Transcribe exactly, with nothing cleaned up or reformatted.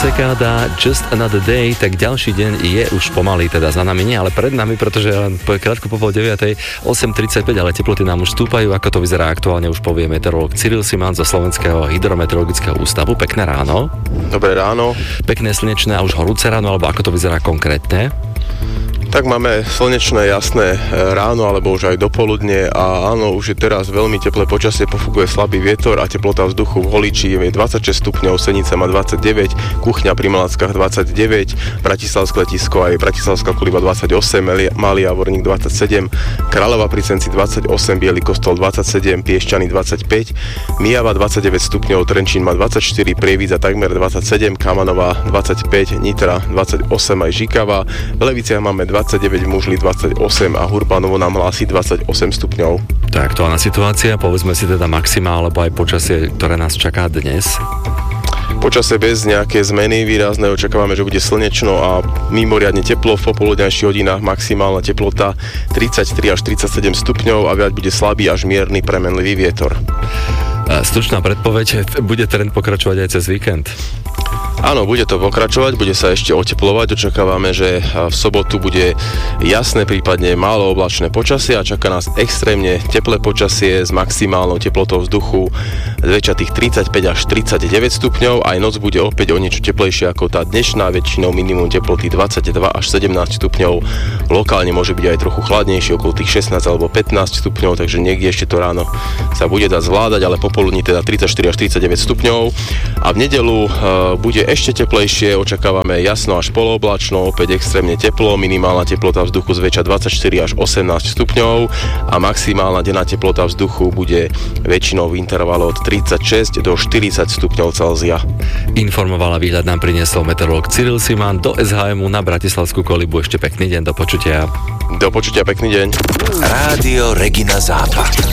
Sekáda, Just Another Day, tak ďalší deň je už pomaly teda za nami, nie, ale pred nami, pretože len po krátko po pol deviatej, osem tridsaťpäť, ale teploty nám už stúpajú, ako to vyzerá aktuálne, už povie meteorológ Cyril Siman zo Slovenského hydrometeorologického ústavu. Pekné ráno. Dobré ráno. Pekné slnečné a už horúce ráno, alebo ako to vyzerá konkrétne? Tak máme slnečné, jasné ráno, alebo už aj dopoludne a áno, už je teraz veľmi teplé počasie, pofúkuje slabý vietor a teplota vzduchu v Holíči je dvadsaťšesť stupňov, Senica má dvadsaťdeväť, Kuchňa pri Malackách dvadsaťdeväť, Bratislavské letisko aj Bratislavská Kuliba dvadsaťosem, Malý Javorník dvadsaťsedem, Kráľová pri Senci dvadsaťosem, Bielý Kostol dvadsaťsedem, Piešťany dvadsaťpäť, Myjava dvadsaťdeväť stupňov, Trenčín má dvadsaťštyri, Prievidza takmer dvadsaťsedem, Kamanová dvadsaťpäť, Nitra dvadsaťosem aj Žikava, v Leviciach máme dvadsaťdeväť, Mužli dvadsaťosem a Hurbanovo nám hlási dvadsaťosem stupňov. To je aktuálna situácia, povedzme si teda maxima, alebo aj počasie, ktoré nás čaká dnes. Počasie bez nejaké zmeny výrazné, očakávame, že bude slnečno a mimoriadne teplo, v popoludňajších hodinách maximálna teplota tridsaťtri až tridsaťsedem stupňov a viac bude slabý až mierny premenlivý vietor. Stručná predpoveď, bude trend pokračovať aj cez víkend? Áno, bude to pokračovať, bude sa ešte oteplovať, očakávame, že v sobotu bude jasné, prípadne málo oblačné počasie a čaká nás extrémne teplé počasie s maximálnou teplotou vzduchu zväčša tých tridsaťpäť až tridsaťdeväť stupňov, aj noc bude opäť o niečo teplejšia ako tá dnešná, väčšinou minimum teploty dvadsaťdva až sedemnásť stupňov, lokálne môže byť aj trochu chladnejšie, okolo tých šestnásť alebo pätnásť stupňov, takže niekde ešte to ráno sa bude dať zvládať, ale popoludní teda tridsaťštyri až tridsaťdeväť stupňov a v nedeľu uh, bude ešte teplejšie, očakávame jasno až polooblačno, opäť extrémne teplo, minimálna teplota vzduchu zväčša dvadsaťštyri až osemnásť stupňov a maximálna denná teplota vzduchu bude väčšinou v intervale od tridsaťšesť do štyridsať stupňov Celzia. Informovala výhľad nám priniesol meteorológ Cyril Siman do es há emu na Bratislavskú Kolibu. Ešte pekný deň, do počutia. Do počutia, pekný deň. Rádio Regina Západ.